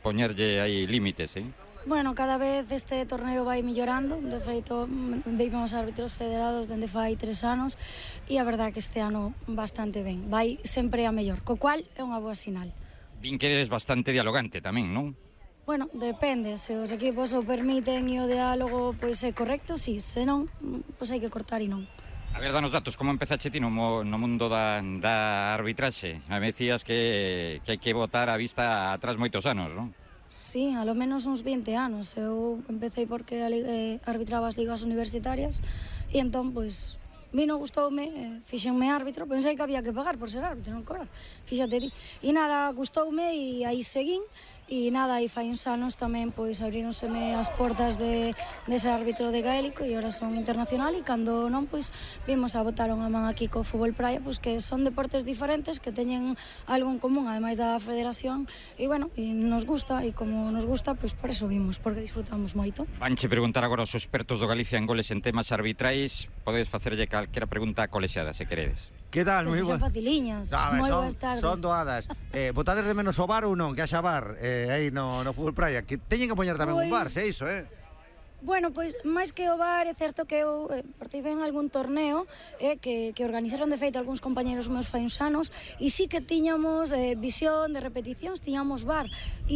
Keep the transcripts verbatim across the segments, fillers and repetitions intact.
poñerlle aí límites, eh? Bueno, cada vez este torneo vai mellorando. De feito, vimos árbitros federados dende fai tres anos e a verdade que este ano bastante ben. Vai sempre a mellor, co cual é unha boa sinal. Vin que eres bastante dialogante tamén, non? Bueno, depende, se os equipos o permiten e o diálogo pois é correcto, si, se non, pois hai que cortar e non. A ver, danos datos, como empezache ti no, no mundo da, da arbitraxe? Me decías que, que hai que botar a vista atrás moitos anos, non? Sí, a lo menos uns vinte anos. Eu empecé porque eh, arbitraba as ligas universitarias e entón, pois, vino, gustoume, eh, fixenme árbitro, pensei que había que pagar por ser árbitro, non cobrar, fíxate ti. E nada, gustoume e aí seguín. E nada, aí fai uns anos tamén pois abríronseme as portas de, de ser árbitro de gaélico e ahora son internacional e cando non, pois vimos a botaron a man aquí co fútbol praia, pois que son deportes diferentes que teñen algo en común ademais da federación e bueno, e nos gusta e como nos gusta, pois por eso vimos, porque disfrutamos moito. Vanche preguntar agora aos expertos do Galicia en goles en temas arbitrais, podedes facerlle calquera pregunta colexiada, se queredes. Que tal? Pues son faciliñas. No, moi son, boas tardes. son doadas. Eh, botades de menos o bar ou non? Que haxa bar eh, aí no, no fútbol praia. Que teñen que poñer tamén pues... un bar, se iso, eh? Bueno, pois, máis que o bar, é certo que eu eh, participei en algún torneo eh, que, que organizaron de feito algúns compañeros meus fai uns anos e sí que tiñamos eh, visión de repeticións, tiñamos bar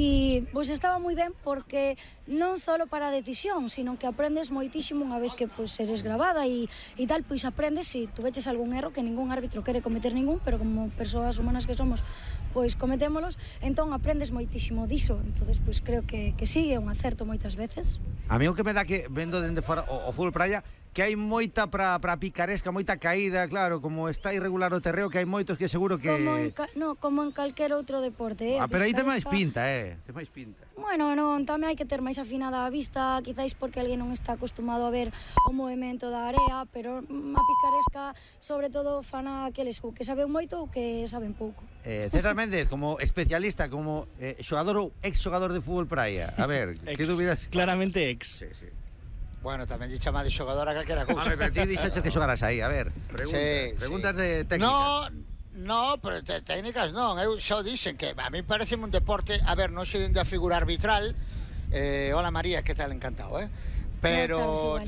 e pois estaba moi ben porque non só para a decisión, sino que aprendes moitísimo unha vez que pois eres grabada e, e tal, pois aprendes se tu veches algún erro que ningún árbitro quere cometer ningún, pero como persoas humanas que somos, pois cometémolos, entón aprendes moitísimo diso, entonces pois creo que, que sí, é un acerto moitas veces. A mí o que me dá que, vendo dende fora o, o fútbol praia, que hai moita para para picaresca, moita caída, claro, como está irregular o terreo, que hai moitos que seguro que... Como en, ca... no, como en calquer outro deporte, eh? Ah, pero aí ten máis pinta, eh? Ten máis pinta. Bueno, non, tamén hai que ter máis afinada a vista, quizáis porque alguén non está acostumado a ver o movimento da area, pero a picaresca, sobre todo, fana aqueles que saben moito ou que saben pouco. Eh, César Méndez, como especialista, como eh, xogador ou ex-xogador de fútbol praia, a ver, que dúbidas? Claramente ex. Sí, sí. Bueno, tamén lle chama de xogador a calquera cousa. A ver, pero ti dixeches que xogaras aí, a ver, preguntas, sí, preguntas sí. de técnicas. No, no, pero te, técnicas non, eu xa o dixen que a mí parece un deporte, a ver, non sei dende a figura arbitral, eh, hola María, que tal, encantado, eh? Pero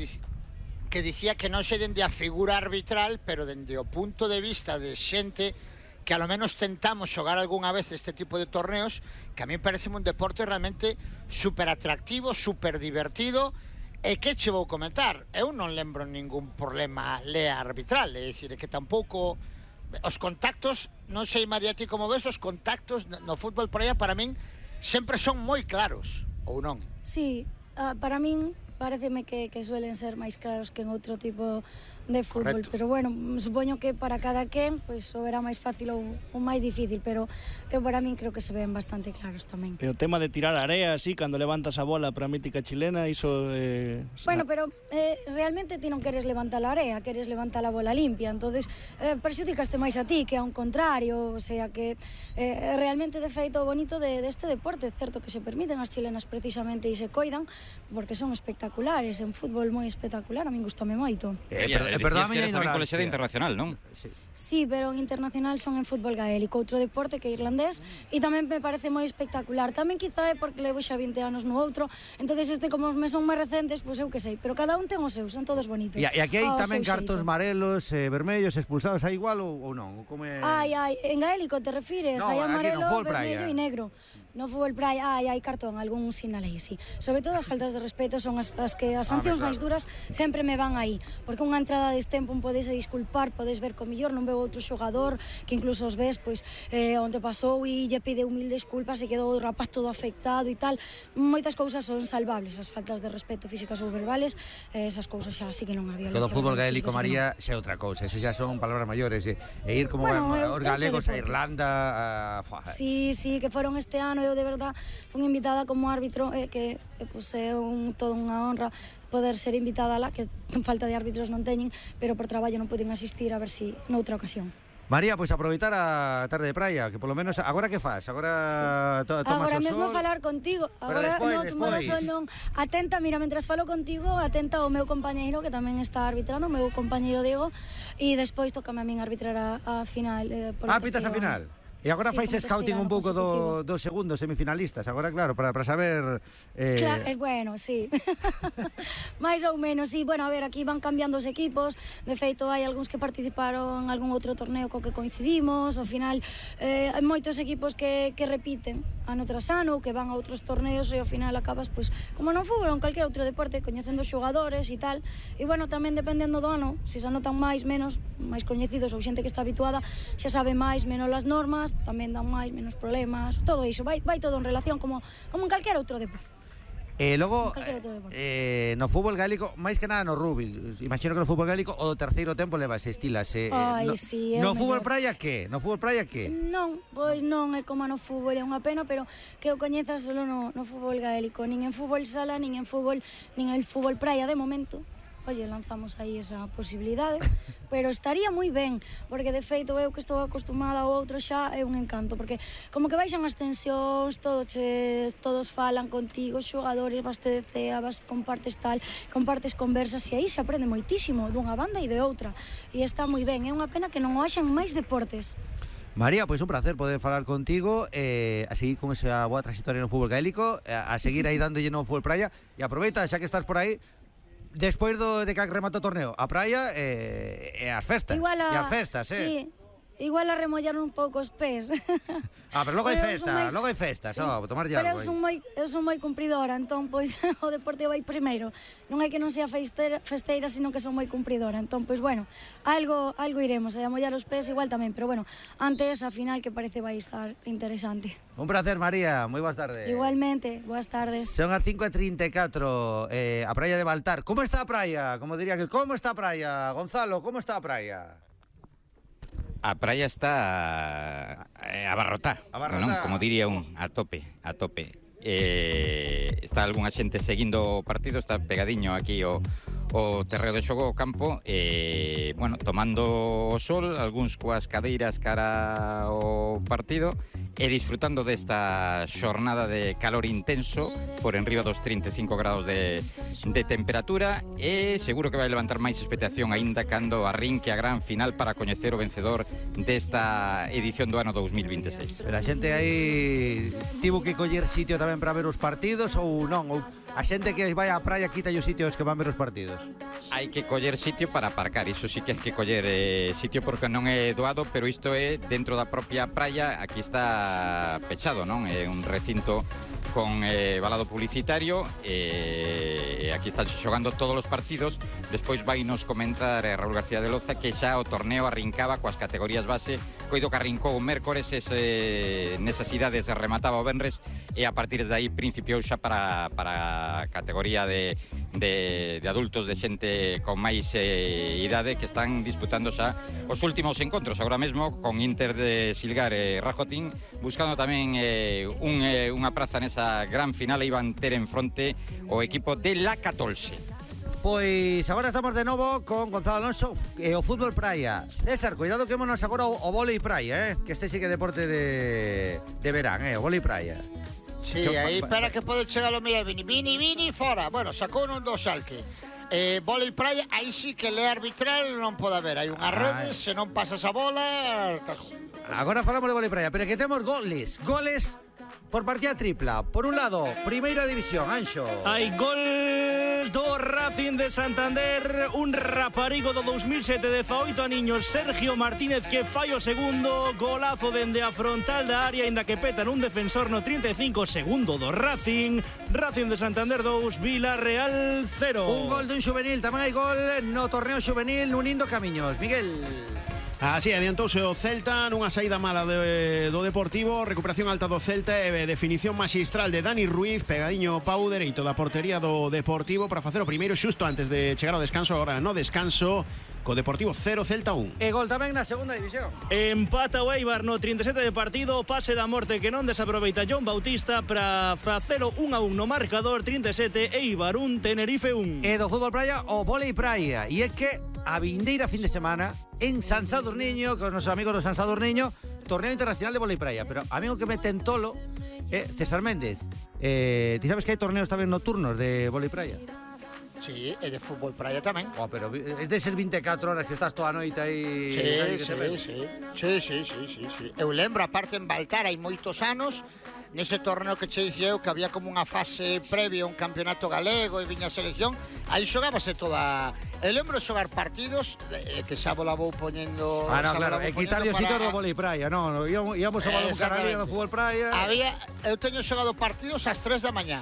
que dicía que non sei dende a figura arbitral, pero dende o punto de vista de xente que a lo menos tentamos xogar algunha vez este tipo de torneos, que a mí parece un deporte realmente super atractivo, super divertido. E que che vou comentar? Eu non lembro ningún problema lea arbitral, é dicir, que tampouco os contactos, non sei María ti como ves, os contactos no fútbol por aí para min sempre son moi claros, ou non? Sí, uh, para min pareceme que, que suelen ser máis claros que en outro tipo de fútbol. Correcto. Pero bueno, supoño que para cada quen pois pues, o verá máis fácil ou, ou máis difícil, pero eu para min creo que se ven bastante claros tamén. E o tema de tirar a area así, cando levantas a bola para a mítica chilena, iso... Eh, bueno, pero eh, realmente ti non queres levantar a area, queres levantar a bola limpia, entonces eh, perxudicaste máis a ti que a un contrario, o sea que eh, realmente de feito o bonito de, deste deporte, é certo que se permiten as chilenas precisamente e se coidan, porque son espectaculares, en fútbol moi espectacular, a min gustame moito. Eh, per, eh, perdóname, que tamén colexiada internacional, non? Sí. Sí, pero en internacional son en fútbol gaélico, outro deporte que é irlandés, e tamén me parece moi espectacular. Tamén quizá é porque levo xa vinte anos no outro, entonces este como me son máis recentes, pois pues eu que sei, pero cada un ten os seus, son todos bonitos. E, e aquí hai tamén cartos amarelos, eh, vermellos, expulsados, hai igual ou, ou non? Como é... Ai, ai, en gaélico te refires, no, hai amarelo, no vermello e negro. No fútbol praia, ai, hai cartón, algún sinal aí, sí. Sobre todo as faltas de respeto son as, as que as sancións ah, máis claro. duras sempre me van aí, porque unha entrada de destempo podes disculpar, podes ver co millor, non veo outro xogador que incluso os ves, pois, eh, onde pasou e lle pide humilde disculpas e quedou o rapaz todo afectado e tal. Moitas cousas son salvables, as faltas de respeto físicas ou verbales, eh, esas cousas xa sí que non había. Todo o fútbol gaélico, María, xa é outra cousa, eso xa son palabras maiores, e, e ir como bueno, van, os galegos a Irlanda, a... Sí, sí, que foron este ano, eu de verdad fui invitada como árbitro, eh, que eh, pues, é un, todo unha honra poder ser invitada lá, que falta de árbitros non teñen, pero por traballo non poden asistir, a ver si noutra ocasión. María, pois pues aproveitar a tarde de praia, que polo menos agora que faz? Agora sí. to, tomas agora o mesmo sol. falar contigo. Pero agora despois, no, tomar o sol non. Atenta, mira, mentras falo contigo, atenta ao meu compañeiro que tamén está arbitrando, o meu compañeiro Diego, e despois tócame a min arbitrar a, a final. Eh, ah, pitas a final? E agora Sí, fais como scouting terceira un ano pouco do, consecutivo. dos segundos semifinalistas. Agora, claro, para, para saber... Eh... Claro, eh, bueno, sí. Mais ou menos, sí. Bueno, a ver, aquí van cambiando os equipos. De feito, hai algúns que participaron en algún outro torneo co que coincidimos. Ao final, eh, hai moitos equipos que, que repiten ano tras ano, que van a outros torneos e ao final acabas, pois, como non fútbol ou en calquer outro deporte, coñecendo xogadores e tal. E, bueno, tamén dependendo do ano, se se anotan máis, menos, máis coñecidos ou xente que está habituada, xa sabe máis, menos as normas, tamén dan máis, menos problemas, todo iso, vai, vai todo en relación como, como en calquer outro deporte. E logo, Calquer outro deporte. eh, no fútbol gaélico, máis que nada no rugby, imagino que no fútbol gaélico o do terceiro tempo leva se estilas. Eh, Ai, no, sí, é no o fútbol mellor. praia que? No fútbol praia que? Non, pois non é como no fútbol, é unha pena, pero que o coñezas solo no, no fútbol gaélico, nin en fútbol sala, nin en fútbol, nin en fútbol praia de momento. Oye, lanzamos aí esa posibilidade, pero estaría moi ben, porque de feito eu que estou acostumada ao outro xa é un encanto, porque como que baixan as tensións, todos, che, todos falan contigo, xogadores, vas te decea, vas, compartes tal, compartes conversas, e aí se aprende moitísimo dunha banda e de outra, e está moi ben, é unha pena que non o haxan máis deportes. María, pois un placer poder falar contigo, eh, a seguir con esa boa trayectoria no fútbol gaélico, a, a seguir aí dándolle no fútbol praia, e aproveita, xa que estás por aí, despois do, de que remato o torneo, a praia e, e as festas. Igual a, e as festas, eh? Sí, igual a remollar un pouco os pés. Ah, pero logo hai Pero eu festa, son máis- logo hai festas, Sí, oh, tomar pero algo eu aí. son moi, eu son moi cumpridora, entón pois o deporte vai primeiro. Non é que non sea festeira, festeira, sino que son moi cumpridora. Entón pois bueno, algo algo iremos, e a mollar os pés igual tamén, pero bueno, antes a final que parece vai estar interesante. Un placer, María, moi boas tardes. Igualmente, boas tardes. Son as cinco e trinta e catro, eh, a praia de Baltar. Como está a praia? Como diría que, como está a praia? Gonzalo, como está a praia? A praia está eh, abarrotá, Abarrotá. non? Como diría un, a tope, a tope. Eh, está algunha xente seguindo o partido, está pegadiño aquí o, o terreo de xogo, o campo, e, bueno, tomando o sol, algúns coas cadeiras cara ao partido, e disfrutando desta xornada de calor intenso, por enriba dos trinta e cinco grados de, de temperatura, e seguro que vai levantar máis expectación aínda cando arrinque a gran final para coñecer o vencedor desta edición do ano dous mil vinte e seis. Pero a xente aí tivo que coller sitio tamén para ver os partidos ou non? Ou a xente que vai á praia quita os sitios que van ver os partidos? Hai que coller sitio para aparcar, iso sí que hai que coller eh, sitio porque non é doado, pero isto é dentro da propia praia, aquí está pechado, non? É un recinto con eh, valado publicitario, e eh, aquí están xogando todos os partidos. Despois vai nos comentar eh, Raúl García de Loza que xa o torneo arrincaba coas categorías base, coido que arrincou o mércores, ese, nesas idades remataba o venres, e a partir de aí principiou xa para, para a categoría de, de, de adultos, de xente con máis eh, idade, que están disputando xa os últimos encontros agora mesmo, con Inter de Silgar e Rajotín buscando tamén eh, un, eh, unha praza nesa gran final, e iban ter en fronte o equipo de La catorce. Pois agora estamos de novo con Gonzalo Alonso e o fútbol praia. César, cuidado que monos agora o, o vólei praia, eh? Que este sí que é deporte de, de verán, eh? O vólei praia. Sí, Xo- aí va- espera que pode chegar o mira Vini, Vini, Vini, fora. Bueno, sacou un do Xalque. Eh, bola e praia, aí sí que le arbitral non pode haber. Hai unhas Ai. redes, se non pasas a bola... tas- Agora falamos de vólei praia, pero que temos goles, goles por partida tripla. Por un lado, Primeira División, Anxo. Hai gol do Racing de Santander, un raparigo do dos mil sete, dezaoito aniños, Sergio Martínez, que fai o segundo, golazo dende a frontal da área, inda que petan un defensor no trinta e cinco, segundo do Racing. Racing de Santander dous, Villarreal cero. Un gol dun xuvenil, tamén hai gol no torneo xuvenil Unindo Camiños. Miguel. Así adiantouse o Celta nunha saída mala de, do Deportivo, recuperación alta do Celta e definición maxistral de Dani Ruiz, pegadiño pau dereito da portería do Deportivo para facer o primeiro xusto antes de chegar ao descanso. Agora no descanso, co Deportivo cero, Celta un. E gol tamén na segunda división. Empata o Eibar no trinta e sete de partido, pase da morte que non desaproveita John Bautista para facelo un a un no marcador. Trinta e sete, Eibar un, Tenerife un. E do fútbol praia, o vólei praia. E é que a vindeira fin de semana en San Sadurniño, con os nosos amigos do San Sadurniño, torneo internacional de vólei praia. Pero a mí o que me tentolo é César Méndez. Eh, ti sabes que hai torneos tamén nocturnos de vólei praia? Sí, Sí, e de fútbol praia tamén. Oh, pero é deses vinte e catro horas que estás toda a noite aí... Sí, sí, sí, sí, sí, sí, sí, sí. Eu lembro, aparte en Baltar hai moitos anos, nese torneo que che dixeu que había como unha fase previa a un campeonato galego e viña a selección, aí xogábase toda... Eu lembro de xogar partidos eh, que xa bola vou poñendo... Ah, no, claro, e quitarlle o sitio do vólei praia, non, íamos, íamos xogar un caralía do fútbol praia... Había, eu teño xogado partidos ás tres da mañá.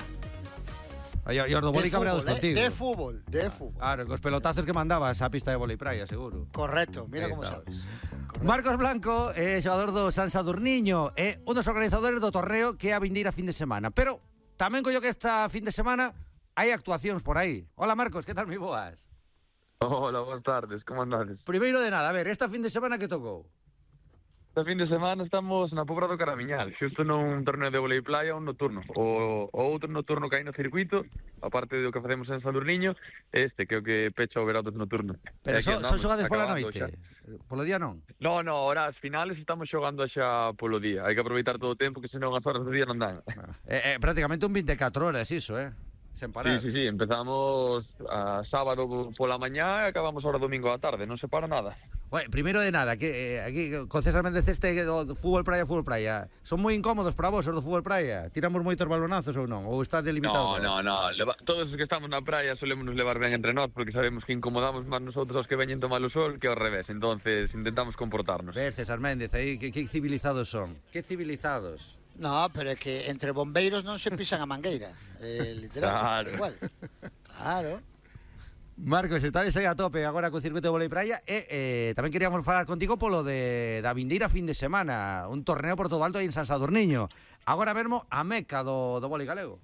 E os do vólei cabreados eh, contigo. De fútbol, de fútbol. Claro, cos pelotazos que mandabas á pista de vólei praia, seguro. Correcto, mira como sabes. Correcto. Marcos Blanco é xogador do San Sadurniño, é un dos organizadores do torneo que é a vindeira fin de semana. Pero tamén collo que esta fin de semana hai actuacións por aí. Hola Marcos, que tal, moi boas? Hola, boas tardes, como andades? Primeiro de nada, a ver, esta fin de semana que tocou? Esta fin de semana estamos na Pobra do Caramiñal, xusto nun torneo de volei playa, un noturno. O, o outro noturno que hai no circuito, aparte do que facemos en Sadurniño, este que é o que pecha o verados nocturno. Pero son, son xogades pola noite? Xa. Polo día non? No, no, ahora as finales estamos xogando xa polo día. Hai que aproveitar todo o tempo, que senón as horas do día non dan. É, é prácticamente un vinte e catro horas iso, eh? Sen parar. Sí, sí, sí, empezamos a sábado pola mañá e acabamos ahora domingo á tarde, non se para nada. Oye, primeiro de nada, que eh, aquí con César Méndez este do fútbol praia, fútbol praia, son moi incómodos para vos os do fútbol praia? Tiramos moitos balonazos ou non? Ou está delimitado? No, no, no, Leva, todos os que estamos na praia solemos nos levar ben entre nós porque sabemos que incomodamos máis nosotros os que veñen tomar o sol que ao revés, entonces intentamos comportarnos. Ves, César Méndez, aí que, que civilizados son. Que civilizados. No, pero é que entre bombeiros non se pisan a mangueira, eh, literal, claro. igual. Claro. Marcos, estades aí a tope agora co circuito de volei praia e eh, tamén queríamos falar contigo polo de da vindeira fin de semana, un torneo por todo alto aí en San Sadurniño. Agora mesmo a meca do, do volei galego.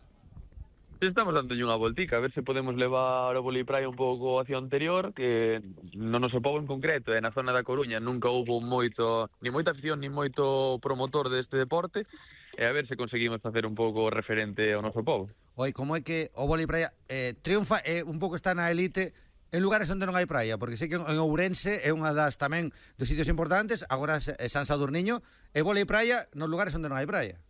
Estamos dando unha voltica, a ver se podemos levar o volei praia un pouco hacia o anterior, que non nos opobo en concreto, é na zona da Coruña, nunca houve moito, ni moita afición, ni moito promotor deste deporte, e a ver se conseguimos facer un pouco referente ao noso pobo. Oi, como é que o volei praia eh, triunfa e eh, un pouco está na elite en lugares onde non hai praia, porque sei que en Ourense é unha das tamén dos sitios importantes, agora é San Sadurniño, e volei praia nos lugares onde non hai praia.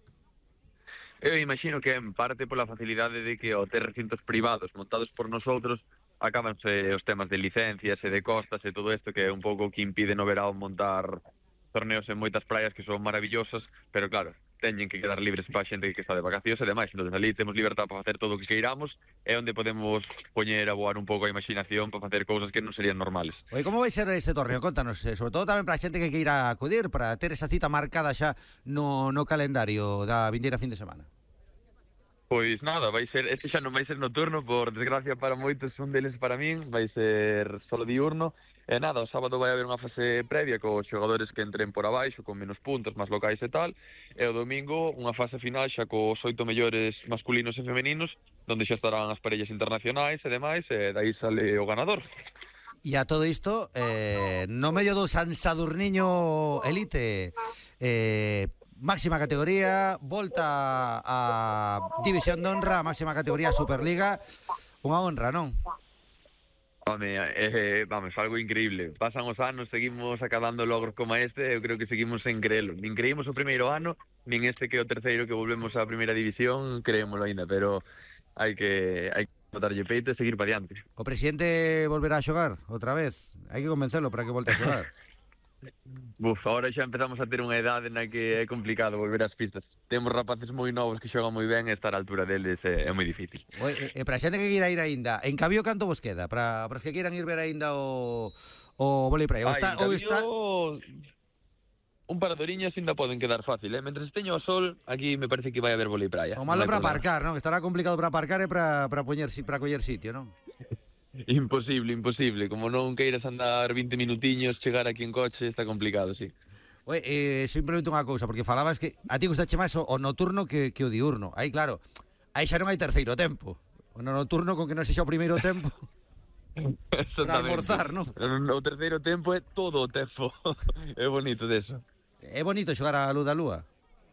Eu imagino que en parte pola facilidade de que ao ter recintos privados montados por nosotros acabanse os temas de licencias e de costas e todo isto que é un pouco que impide no verao montar torneos en moitas praias que son maravillosas, pero claro, teñen que quedar libres para a xente que está de vacacións e demais, entón ali temos libertad para facer todo o que queiramos e onde podemos poñer a voar un pouco a imaginación para facer cousas que non serían normales. Oi, como vai ser este torneo? Contanos, eh, sobre todo tamén para a xente que queira acudir, para ter esa cita marcada xa no, no calendario da vindeira fin de semana. Pois nada, vai ser, este xa non vai ser noturno, por desgracia para moitos, un deles para min, vai ser solo diurno, e nada, o sábado vai haber unha fase previa cos xogadores que entren por abaixo, con menos puntos, máis locais e tal, e o domingo unha fase final xa cos oito mellores masculinos e femeninos, donde xa estarán as parellas internacionais e demais, e daí sale o ganador. E a todo isto, eh, no medio do San Sadurniño Elite, eh, máxima categoría, volta a División de Honra, máxima categoría Superliga, unha honra, non? Home, eh, vamos, algo increíble. Pasan os anos, seguimos acabando logros como este, eu creo que seguimos sen creelo. Nin creímos o primeiro ano, nin este que é o terceiro que volvemos á primeira división, creémoslo aínda, pero hai que hai que botarlle peito e seguir para diante. O presidente volverá a xogar outra vez, hai que convencelo para que volte a xogar. Buf, ahora xa empezamos a ter unha edade na que é complicado volver ás pistas. Temos rapaces moi novos que xogan moi ben e estar á altura deles é, é moi difícil. Oi, e, e para a xente que queira ir aínda, en Cabío canto vos queda? Para, para os que queiran ir ver aínda o, o volei praia? Ou está, ou está... Un par de oriñas ainda poden quedar fácil, eh? Mentres teño o sol, aquí me parece que vai haber volei praia. O malo no para aparcar, non? Estará complicado para aparcar e para, para, poñer, para coller sitio, non? Imposible, imposible. Como non queiras andar vinte minutiños, chegar aquí en coche, está complicado, sí. Oye, eh, simplemente unha cousa, porque falabas que a ti gustache máis o, o noturno que, que o diurno. Aí, claro, aí xa non hai terceiro tempo. O no noturno con que non sexa o primeiro tempo para almorzar, non? O terceiro tempo é todo o tempo. É bonito deso. É bonito xogar a luz da lúa.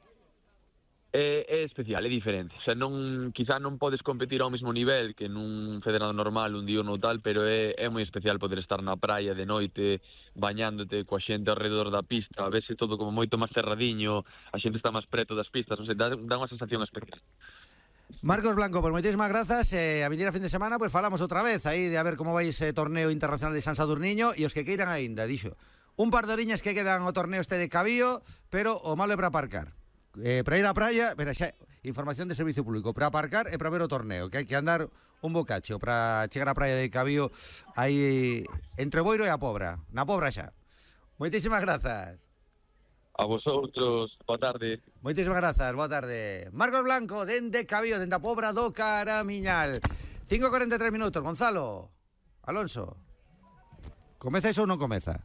É, é especial, é diferente. O sea, non, quizá non podes competir ao mesmo nivel que nun federado normal, un diurno ou tal, pero é, é moi especial poder estar na praia de noite, bañándote coa xente ao redor da pista, a verse todo como moito máis cerradiño, a xente está máis preto das pistas, non sei, dá, dá unha sensación especial. Marcos Blanco, pues moitísimas grazas. eh, A vindeira fin de semana, pues falamos outra vez aí de a ver como vai ese torneo internacional de San Sadurniño. E os que queiran aínda, dixo, un par de oriñas que quedan ao torneo este de Cabío, pero o malo é para aparcar. Eh, para ir á praia, mira, xa, información de servicio público, para aparcar e para ver o torneo, que hai que andar un bocacho para chegar á praia de Cabío aí entre Boiro e a Pobra, na Pobra xa. Moitísimas grazas. A vosotros, boa tarde. Moitísimas grazas, boa tarde. Marcos Blanco, dende Cabío, dende a Pobra do Caramiñal. cinco e cuarenta e tres minutos, Gonzalo, Alonso. Comeza iso ou non comeza?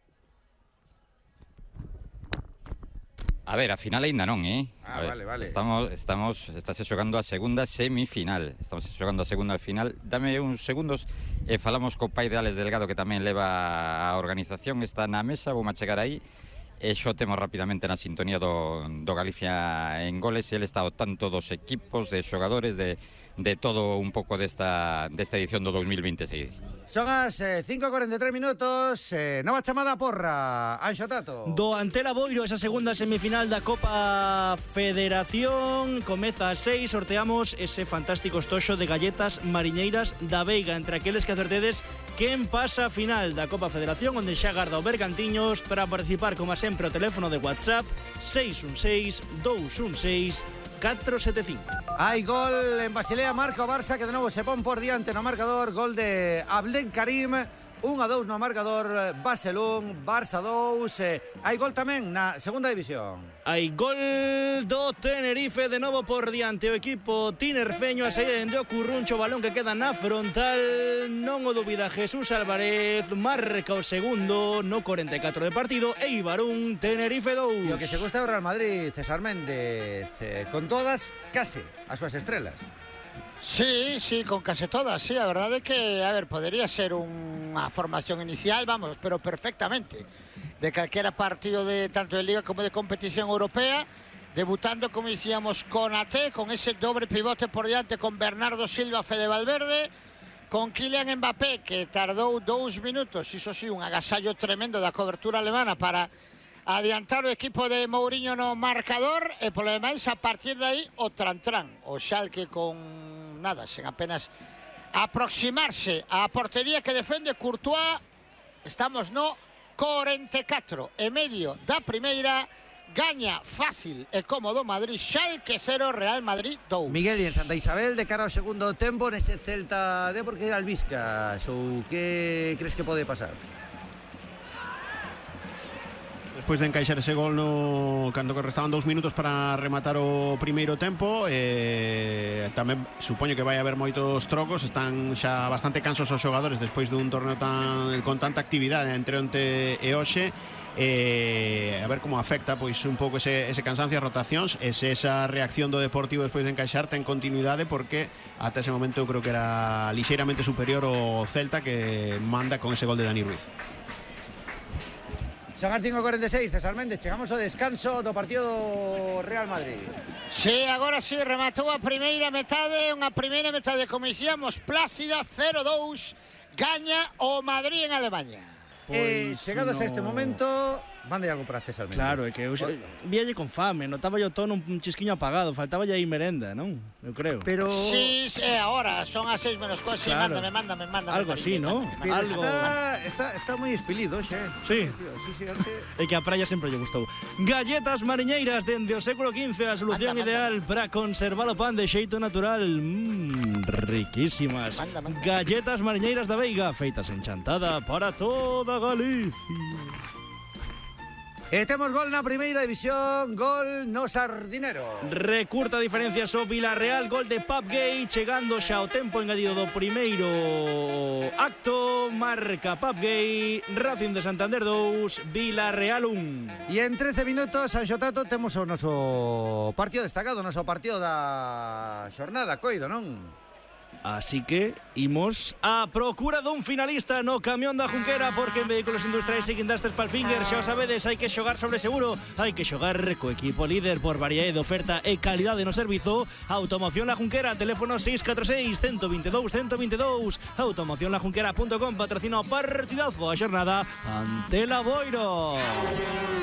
A ver, a final aínda non, eh? Ah, a ver, vale, vale. Estamos, estamos, estáse xogando a segunda semifinal. Estamos xogando a segunda final. Dame uns segundos e falamos co pai de Alex Delgado, que tamén leva a organización. Está na mesa, vou a chegar aí. E xo temos rapidamente na sintonía do, do Galicia en goles. E ele está ao tanto dos equipos, de xogadores, de, de todo un pouco desta, desta edición do dos mil veintiséis. Son as eh, cinco e cuarenta e tres minutos. eh, Nova chamada a porra, Anxo Tato. Do Antela Boiro, esa segunda semifinal da Copa Federación. Comeza a seis, sorteamos ese fantástico estoxo de galletas mariñeiras da Veiga. Entre aqueles que acertedes quen pasa a final da Copa Federación, onde xa garda o Bergantiños. Para participar, como sempre, o teléfono de WhatsApp seis un seis, dous un seis, catro sete cinco. Hai gol en Basilea, marca o Barça, que de novo se pon por diante no marcador. Gol de Abdel Karim, un a dous no marcador. Basel un, Barça dous. eh, Hai gol tamén na segunda división. Hai gol do Tenerife, de novo por diante o equipo tinerfeño. A saída dende o Curruncho, balón que queda na frontal. Non o dubida Jesús Álvarez, marca o segundo no cuarenta e catro de partido. Eibar un, Tenerife dous. E o que se gusta é o Real Madrid, César Méndez, eh, con todas, case, as súas estrelas. Sí, sí, con case todas, sí, a verdade é que, a ver, podería ser unha formación inicial, vamos, pero perfectamente, de calquera partido de tanto de Liga como de competición europea, debutando, como dicíamos, con A T, con ese doble pivote por diante con Bernardo Silva, Fede Valverde, con Kylian Mbappé, que tardou dous minutos, iso sí, un agasallo tremendo da cobertura alemana para adiantar o equipo de Mourinho no marcador, e polo demais, a partir de aí, o tran-tran, o Schalke con nada, sen apenas aproximarse á portería que defende Courtois. Estamos no cuarenta e catro e medio da primeira. Gaña fácil e cómodo Madrid, Schalke cero, Real Madrid dous. Miguel, e en Santa Isabel, de cara ao segundo tempo, nese Celta de porque Albiscas, ou que crees que pode pasar? Despois de encaixar ese gol no cando que restaban dous minutos para rematar o primeiro tempo, eh, tamén supoño que vai haber moitos trocos. Están xa bastante cansos os xogadores despois dun torneo tan con tanta actividade entre onte e hoxe. Eh, a ver como afecta pois un pouco ese, ese cansancio, as rotacións, e se esa reacción do Deportivo despois de encaixar ten continuidade, porque ata ese momento creo que era lixeiramente superior o Celta, que manda con ese gol de Dani Ruiz. Son as cinco e cuarenta e seis, César Méndez, chegamos ao descanso do partido do Real Madrid. Sí, agora sí, rematou a primeira metade, unha primeira metade, como dicíamos, plácida, cero dous, gaña o Madrid en Alemanha. Eh, Pois chegados no. a este momento, mande algo para César Méndez. Claro, é que eu víalle con fame, notaba yo todo un chisquiño apagado, faltaba aí merenda, non? Eu creo. Pero... Sí, sí, ahora, son as seis menos cuatro, sí, Claro. mándame, mándame, mándame. Algo así, ¿no? Pero Algo. está, está, está moi espilido, xe. Sí. Sí, sí, antes... É que a praia sempre lle gustou. Galletas mariñeiras dende o século quince, a solución Manda, ideal para conservar o pan de xeito natural. Mmm, riquísimas. Manda, manda. Galletas mariñeiras da Veiga, feitas en Chantada para toda Galicia. E temos gol na primeira división, gol no Sardinero. Recurta diferencias o Villarreal, gol de Pap Gay, chegando xa o tempo engadido do primeiro acto. Marca Pap Gay, Racing de Santander dous, Villarreal un. E en trece minutos, Anxo Tato, temos o noso partido destacado, o noso partido da xornada, coido, non? Así que imos a procura dun finalista no camión da Junquera, porque en Vehículos Industriais e Guindastres Palfinger, xa o sabedes, hai que xogar sobre seguro, hai que xogar co equipo líder por variedade de oferta e calidade no servizo. Automoción La Junquera, teléfono seis catro seis, uno dos dous, uno dos dous. automoción la junquera punto com patrocina o partidazo a xornada ante la Boiro.